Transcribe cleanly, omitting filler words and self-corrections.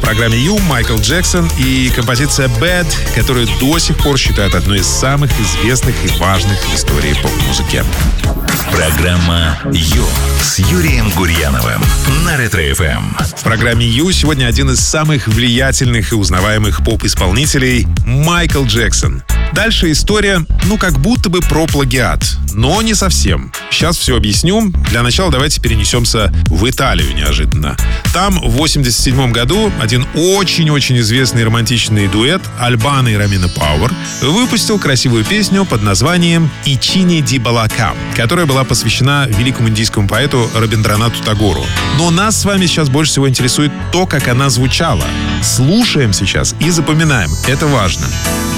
программе «Ю» Майкл Джексон и композиция «Bad», которую до сих пор считают одной из самых известных и важных в истории поп-музыки. Программа «Ю» с Юрием Гурьяновым на Ретро-ФМ. В программе «Ю» сегодня один из самых влиятельных и узнаваемых поп-исполнителей — Майкл Джексон. Дальше история, как будто бы про плагиат, но не совсем. Сейчас все объясню. Для начала давайте перенесемся в Италию неожиданно. Там в 1987 году один очень-очень известный романтичный дуэт Альбано и Ромина Пауэр выпустил красивую песню под названием «I cigni di Balakan», которая была посвящена великому индийскому поэту Рабиндранату Тагору. Но нас с вами сейчас больше всего интересует то, как она звучала. Слушаем сейчас и запоминаем. Это важно.